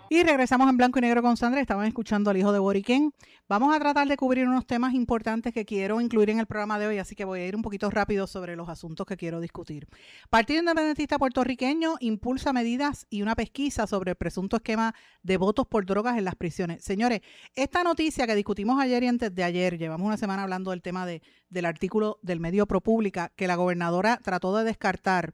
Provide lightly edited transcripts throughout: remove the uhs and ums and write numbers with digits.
Y regresamos en blanco y negro con Sandra. Estaban escuchando al hijo de Boriquén. Vamos a tratar de cubrir unos temas importantes que quiero incluir en el programa de hoy, así que voy a ir un poquito rápido sobre los asuntos que quiero discutir. Partido Independentista Puertorriqueño impulsa medidas y una pesquisa sobre el presunto esquema de votos por drogas en las prisiones. Señores, esta noticia que discutimos ayer y antes de ayer, llevamos una semana hablando del tema del artículo del medio ProPublica que la gobernadora trató de descartar,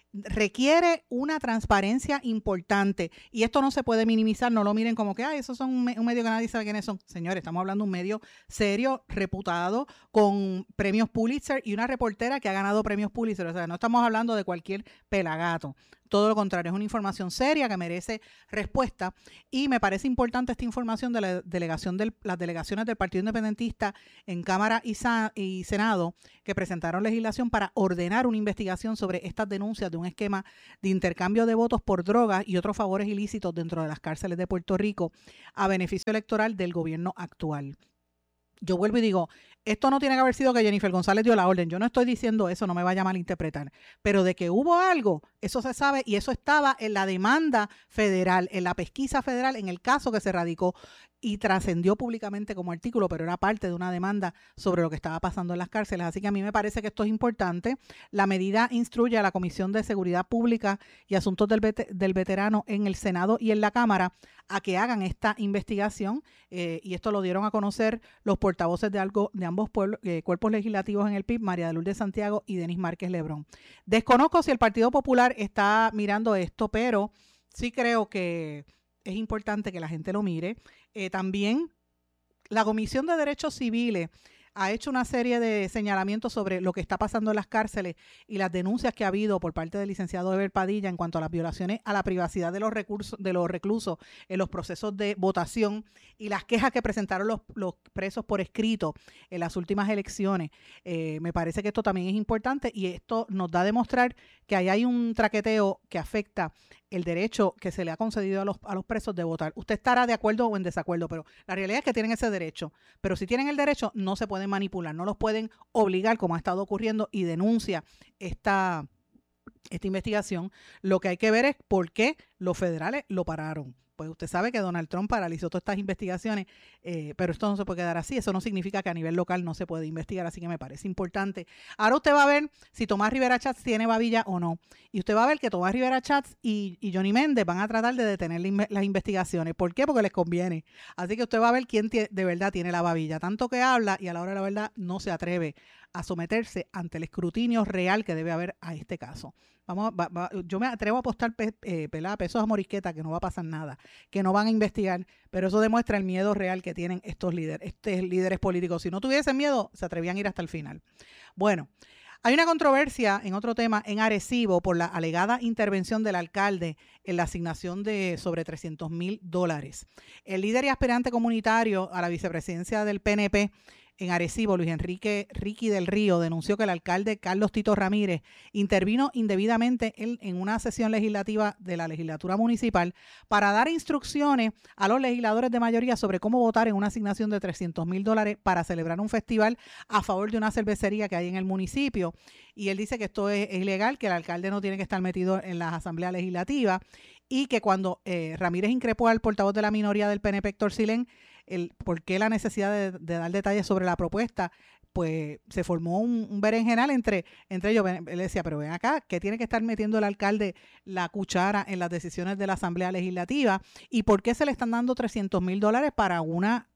requiere una transparencia importante y esto no se puede minimizar, no lo miren como que esos son un medio que nadie sabe quiénes son. Señores, estamos hablando de un medio serio, reputado, con premios Pulitzer y una reportera que ha ganado premios Pulitzer, o sea, no estamos hablando de cualquier pelagato. Todo lo contrario, es una información seria que merece respuesta y me parece importante esta información de las delegaciones del Partido Independentista en Cámara y Senado que presentaron legislación para ordenar una investigación sobre estas denuncias de un esquema de intercambio de votos por drogas y otros favores ilícitos dentro de las cárceles de Puerto Rico a beneficio electoral del gobierno actual. Yo vuelvo y digo, esto no tiene que haber sido que Jennifer González dio la orden. Yo no estoy diciendo eso, no me vaya a malinterpretar. Pero de que hubo algo, eso se sabe y eso estaba en la demanda federal, en la pesquisa federal, en el caso que se radicó y trascendió públicamente como artículo, pero era parte de una demanda sobre lo que estaba pasando en las cárceles. Así que a mí me parece que esto es importante. La medida instruye a la Comisión de Seguridad Pública y Asuntos del Veterano en el Senado y en la Cámara a que hagan esta investigación y esto lo dieron a conocer los portavoces de ambos cuerpos legislativos en el PIB, María de Lourdes Santiago y Denis Márquez Lebrón. Desconozco si el Partido Popular está mirando esto, pero sí creo que es importante que la gente lo mire. También la Comisión de Derechos Civiles ha hecho una serie de señalamientos sobre lo que está pasando en las cárceles y las denuncias que ha habido por parte del licenciado Eber Padilla en cuanto a las violaciones a la privacidad de los reclusos en los procesos de votación y las quejas que presentaron los presos por escrito en las últimas elecciones. Me parece que esto también es importante y esto nos da a demostrar que ahí hay un traqueteo que afecta el derecho que se le ha concedido a los presos de votar. Usted estará de acuerdo o en desacuerdo, pero la realidad es que tienen ese derecho. Pero si tienen el derecho, no se pueden manipular, no los pueden obligar, como ha estado ocurriendo, y denuncia esta investigación. Lo que hay que ver es por qué los federales lo pararon. Pues usted sabe que Donald Trump paralizó todas estas investigaciones, pero esto no se puede quedar así. Eso no significa que a nivel local no se puede investigar, así que me parece importante. Ahora usted va a ver si Tomás Rivera Chats tiene babilla o no. Y usted va a ver que Tomás Rivera Chats y Johnny Méndez van a tratar de detener las investigaciones. ¿Por qué? Porque les conviene. Así que usted va a ver quién de verdad tiene la babilla. Tanto que habla y a la hora de la verdad no se atreve a someterse ante el escrutinio real que debe haber a este caso. Yo me atrevo a apostar pesos a morisqueta que no va a pasar nada, que no van a investigar, pero eso demuestra el miedo real que tienen estos líderes políticos. Si no tuviesen miedo, se atrevían a ir hasta el final. Bueno, hay una controversia en otro tema en Arecibo por la alegada intervención del alcalde en la asignación de sobre $300,000. El líder y aspirante comunitario a la vicepresidencia del PNP en Arecibo, Luis Enrique Ricky del Río, denunció que el alcalde Carlos Tito Ramírez intervino indebidamente en una sesión legislativa de la legislatura municipal para dar instrucciones a los legisladores de mayoría sobre cómo votar en una asignación de $300,000 para celebrar un festival a favor de una cervecería que hay en el municipio. Y él dice que esto es ilegal, que el alcalde no tiene que estar metido en las asambleas legislativas y que cuando Ramírez increpó al portavoz de la minoría del PNP, Héctor Silén, por qué la necesidad de dar detalles sobre la propuesta, pues se formó un berenjenal entre ellos. Él decía, pero ven acá, ¿qué tiene que estar metiendo el alcalde la cuchara en las decisiones de la Asamblea Legislativa? ¿Y por qué se le están dando $300,000 para una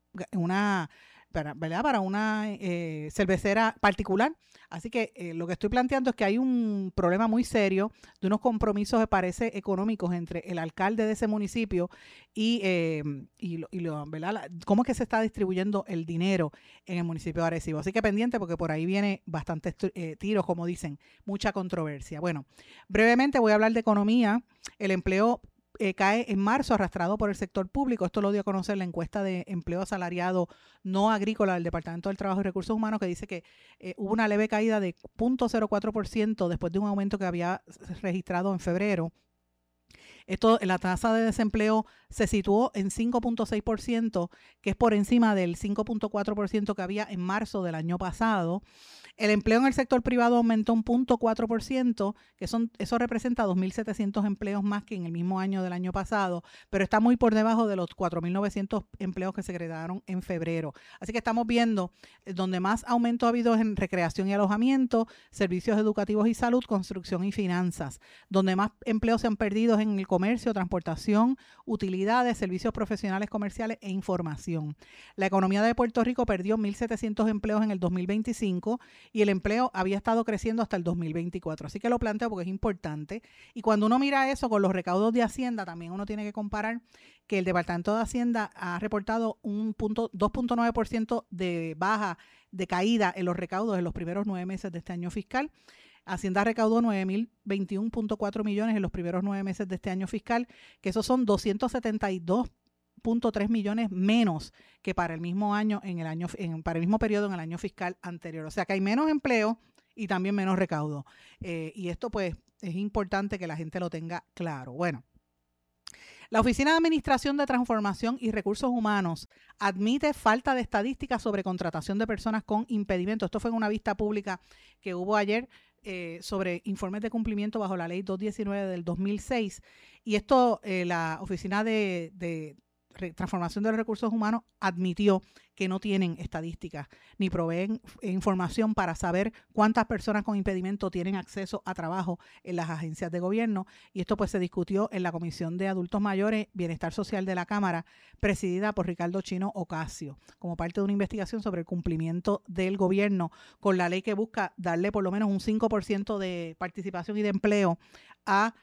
cervecera particular? Así que lo que estoy planteando es que hay un problema muy serio de unos compromisos, me parece, económicos entre el alcalde de ese municipio y ¿verdad? Cómo es que se está distribuyendo el dinero en el municipio de Arecibo. Así que pendiente porque por ahí viene bastantes tiros, como dicen, mucha controversia. Bueno, brevemente voy a hablar de economía. El empleo cae en marzo arrastrado por el sector público. Esto lo dio a conocer la encuesta de empleo asalariado no agrícola del Departamento del Trabajo y Recursos Humanos, que dice que hubo una leve caída de 0.04% después de un aumento que había registrado en febrero. La tasa de desempleo se situó en 5.6%, que es por encima del 5.4% que había en marzo del año pasado. El empleo en el sector privado aumentó un 0.4%, eso representa 2.700 empleos más que en el mismo año del año pasado, pero está muy por debajo de los 4.900 empleos que se crearon en febrero. Así que estamos viendo donde más aumento ha habido en recreación y alojamiento, servicios educativos y salud, construcción y finanzas. Donde más empleos se han perdido es en el comercio, transportación, utilidades, servicios profesionales comerciales e información. La economía de Puerto Rico perdió 1.700 empleos en el 2025 y el empleo había estado creciendo hasta el 2024. Así que lo planteo porque es importante. Y cuando uno mira eso con los recaudos de Hacienda, también uno tiene que comparar que el Departamento de Hacienda ha reportado un 2.9% de baja, de caída en los recaudos en los primeros 9 meses de este año fiscal. Hacienda recaudó 9.021.4 millones en los primeros 9 meses de este año fiscal, que esos son 272.3 millones menos que para el mismo año para el mismo periodo en el año fiscal anterior. O sea que hay menos empleo y también menos recaudo. Y esto pues es importante que la gente lo tenga claro. Bueno, la Oficina de Administración de Transformación y Recursos Humanos admite falta de estadísticas sobre contratación de personas con impedimento. Esto fue en una vista pública que hubo ayer sobre informes de cumplimiento bajo la Ley 219 del 2006. Y esto, la Oficina de Transformación de los Recursos Humanos admitió que no tienen estadísticas ni proveen información para saber cuántas personas con impedimento tienen acceso a trabajo en las agencias de gobierno. Y esto pues se discutió en la Comisión de Adultos Mayores, Bienestar Social de la Cámara, presidida por Ricardo Chino Ocasio, como parte de una investigación sobre el cumplimiento del gobierno con la ley que busca darle por lo menos un 5% de participación y de empleo a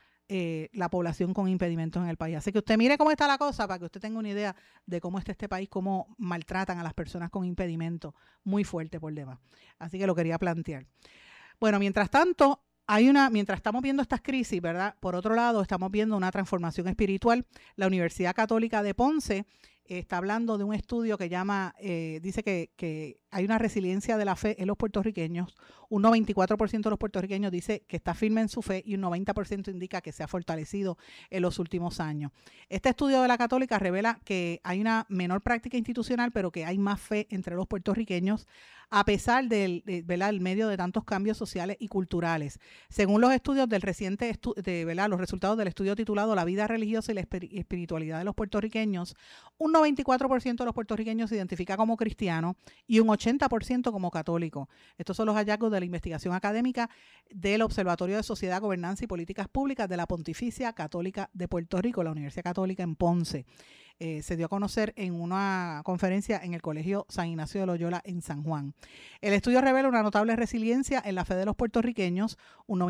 la población con impedimentos en el país. Así que usted mire cómo está la cosa para que usted tenga una idea de cómo está este país, cómo maltratan a las personas con impedimentos, muy fuerte por demás. Así que lo quería plantear. Bueno, mientras tanto, mientras estamos viendo estas crisis, ¿verdad? Por otro lado, estamos viendo una transformación espiritual. La Universidad Católica de Ponce está hablando de un estudio que dice que hay una resiliencia de la fe en los puertorriqueños. Un 94% de los puertorriqueños dice que está firme en su fe y un 90% indica que se ha fortalecido en los últimos años. Este estudio de la Católica revela que hay una menor práctica institucional, pero que hay más fe entre los puertorriqueños a pesar del medio de tantos cambios sociales y culturales. Según los estudios del reciente los resultados del estudio titulado La vida religiosa y la espiritualidad de los puertorriqueños, un 94% de los puertorriqueños se identifica como cristiano y un 80% como católico. Estos son los hallazgos de la investigación académica del Observatorio de Sociedad, Gobernanza y Políticas Públicas de la Pontificia Católica de Puerto Rico, la Universidad Católica en Ponce. Se dio a conocer en una conferencia en el Colegio San Ignacio de Loyola en San Juan. El estudio revela una notable resiliencia en la fe de los puertorriqueños. Un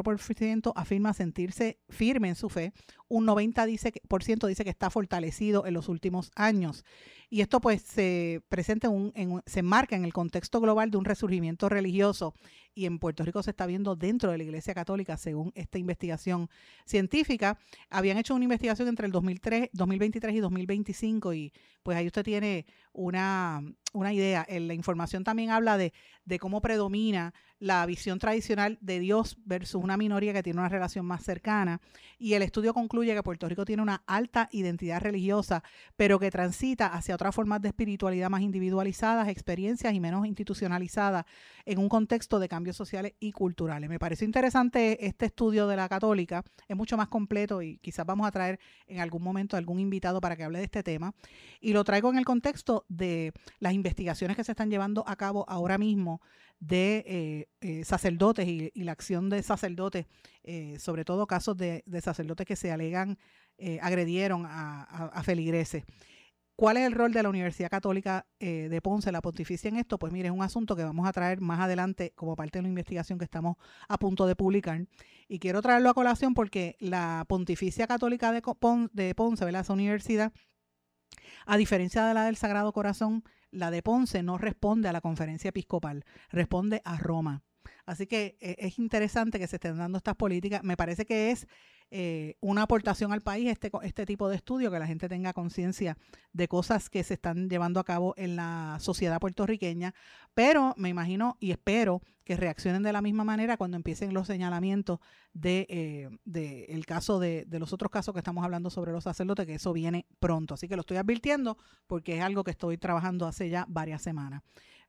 94% afirma sentirse firme en su fe. Un 90% dice que está fortalecido en los últimos años. Y esto pues se enmarca en el contexto global de un resurgimiento religioso. Y en Puerto Rico se está viendo dentro de la Iglesia Católica, según esta investigación científica. Habían hecho una investigación entre el 2023 y 2025 y pues ahí usted tiene una idea. La información también habla de cómo predomina la visión tradicional de Dios versus una minoría que tiene una relación más cercana. Y el estudio concluye que Puerto Rico tiene una alta identidad religiosa, pero que transita hacia otras formas de espiritualidad más individualizadas, experiencias y menos institucionalizadas en un contexto de cambios sociales y culturales. Me pareció interesante este estudio de la Católica, es mucho más completo y quizás vamos a traer en algún momento algún invitado para que hable de este tema. Y lo traigo en el contexto de las investigaciones que se están llevando a cabo ahora mismo de sacerdotes y la acción de sacerdotes, sobre todo casos de sacerdotes que se alegan agredieron a feligreses. ¿Cuál es el rol de la Universidad Católica de Ponce, la Pontificia, en esto? Pues mire, es un asunto que vamos a traer más adelante como parte de una investigación que estamos a punto de publicar. Y quiero traerlo a colación porque la Pontificia Católica de Ponce, ¿verdad? Esa universidad, a diferencia de la del Sagrado Corazón, la de Ponce no responde a la Conferencia Episcopal, responde a Roma. Así que es interesante que se estén dando estas políticas. Me parece que es una aportación al país este tipo de estudio, que la gente tenga conciencia de cosas que se están llevando a cabo en la sociedad puertorriqueña, pero me imagino y espero que reaccionen de la misma manera cuando empiecen los señalamientos de el caso de los otros casos que estamos hablando sobre los sacerdotes, que eso viene pronto. Así que lo estoy advirtiendo porque es algo que estoy trabajando hace ya varias semanas.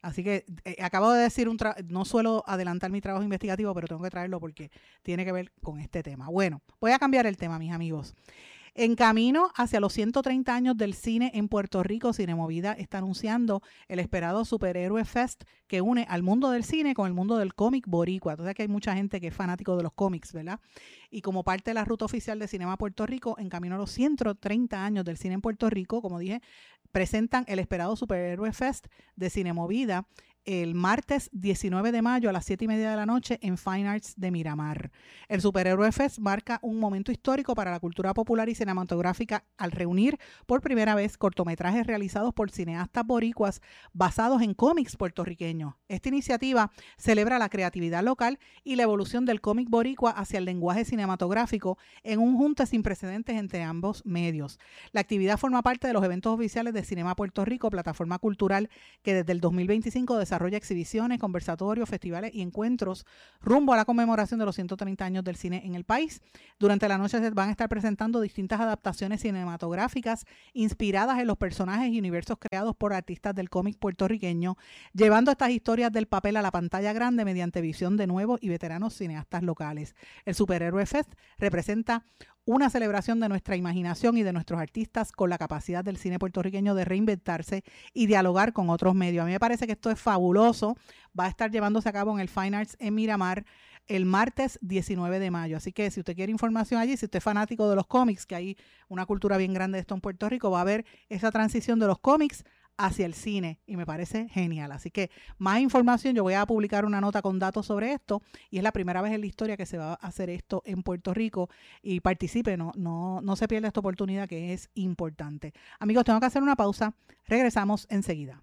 Así que acabo de decir, no suelo adelantar mi trabajo investigativo, pero tengo que traerlo porque tiene que ver con este tema. Bueno, voy a cambiar el tema, mis amigos. En camino hacia los 130 años del cine en Puerto Rico, Cinemovida está anunciando el esperado Superhéroe Fest que une al mundo del cine con el mundo del cómic boricua. Entonces, que hay mucha gente que es fanático de los cómics, ¿verdad? Y como parte de la ruta oficial de Cinema Puerto Rico, en camino a los 130 años del cine en Puerto Rico, como dije, presentan el esperado Superhéroe Fest de Cinemovida el martes 19 de mayo a las 7:30 de la noche en Fine Arts de Miramar. El Superhéroe Fest marca un momento histórico para la cultura popular y cinematográfica al reunir por primera vez cortometrajes realizados por cineastas boricuas basados en cómics puertorriqueños. Esta iniciativa celebra la creatividad local y la evolución del cómic boricua hacia el lenguaje cinematográfico en un junte sin precedentes entre ambos medios. La actividad forma parte de los eventos oficiales de Cinema Puerto Rico, plataforma cultural que desde el 2025 desarrolla exhibiciones, conversatorios, festivales y encuentros rumbo a la conmemoración de los 130 años del cine en el país. Durante la noche se van a estar presentando distintas adaptaciones cinematográficas inspiradas en los personajes y universos creados por artistas del cómic puertorriqueño, llevando estas historias del papel a la pantalla grande mediante visión de nuevos y veteranos cineastas locales. El Superhéroe Fest representa una celebración de nuestra imaginación y de nuestros artistas con la capacidad del cine puertorriqueño de reinventarse y dialogar con otros medios. A mí me parece que esto es fabuloso. Va a estar llevándose a cabo en el Fine Arts en Miramar el martes 19 de mayo. Así que si usted quiere información allí, si usted es fanático de los cómics, que hay una cultura bien grande de esto en Puerto Rico, va a haber esa transición de los cómics hacia el cine y me parece genial. Así que más información, yo voy a publicar una nota con datos sobre esto y es la primera vez en la historia que se va a hacer esto en Puerto Rico y participe, no se pierda esta oportunidad que es importante. Amigos, tengo que hacer una pausa, regresamos enseguida.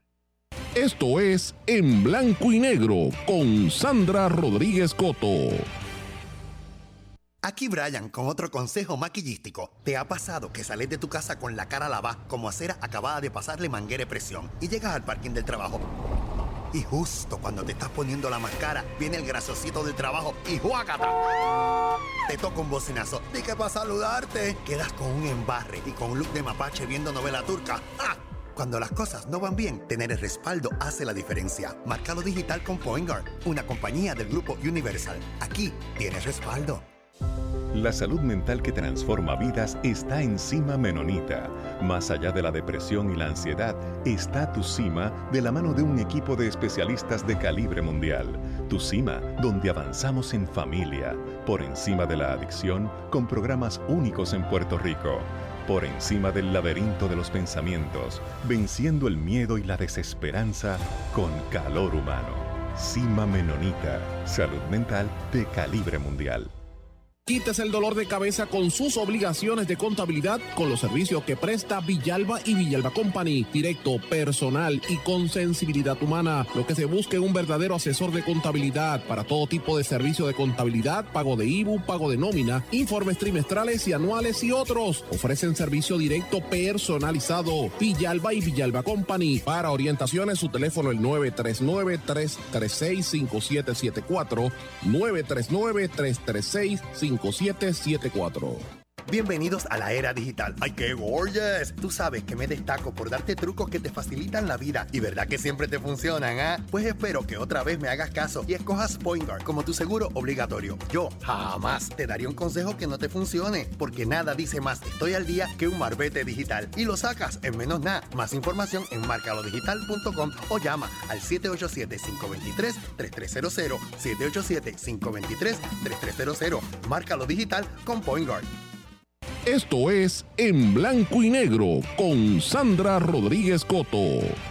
Esto es En Blanco y Negro con Sandra Rodríguez Coto. Aquí Brian con otro consejo maquillístico. ¿Te ha pasado que sales de tu casa con la cara lavada como a cera acabada de pasarle manguera de presión y llegas al parking del trabajo? Y justo cuando te estás poniendo la máscara, viene el grasosito del trabajo y ¡juácata! Te toca un bocinazo. Dije para saludarte. Quedas con un embarre y con un look de mapache viendo novela turca. ¡Ah! Cuando las cosas no van bien, tener el respaldo hace la diferencia. Márcalo digital con PointGuard, una compañía del grupo Universal. Aquí tienes respaldo. La salud mental que transforma vidas está en Cima Menonita. Más allá de la depresión y la ansiedad, está Tu Cima de la mano de un equipo de especialistas de calibre mundial. Tu Cima, donde avanzamos en familia, por encima de la adicción, con programas únicos en Puerto Rico. Por encima del laberinto de los pensamientos, venciendo el miedo y la desesperanza con calor humano. Cima Menonita, salud mental de calibre mundial. Quítese el dolor de cabeza con sus obligaciones de contabilidad con los servicios que presta Villalba y Villalba Company. Directo, personal y con sensibilidad humana. Lo que se busca es un verdadero asesor de contabilidad para todo tipo de servicio de contabilidad, pago de IBU, pago de nómina, informes trimestrales y anuales y otros. Ofrecen servicio directo personalizado. Villalba y Villalba Company. Para orientaciones, su teléfono el 939-336-5774. 939-336-5774. Bienvenidos a la era digital. ¡Ay, qué gorgeous! Tú sabes que me destaco por darte trucos que te facilitan la vida. Y verdad que siempre te funcionan, ¿ah? Pues espero que otra vez me hagas caso y escojas PointGuard como tu seguro obligatorio. Yo jamás te daría un consejo que no te funcione, porque nada dice más estoy al día que un marbete digital. Y lo sacas en menos nada. Más información en marcalodigital.com o llama al 787-523-3300. 787-523-3300. Márcalo digital con PointGuard. Esto es En Blanco y Negro con Sandra Rodríguez Coto.